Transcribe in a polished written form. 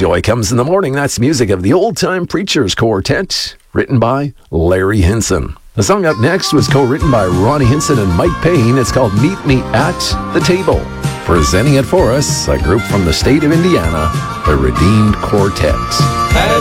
Joy Comes in the Morning. That's music of the Old Time Preachers Quartet, written by Larry Hinson. The song up next was co-written by Ronnie Hinson and Mike Payne. It's called Meet Me at the Table. Presenting it for us, a group from the state of Indiana, the Redeemed Quartet. As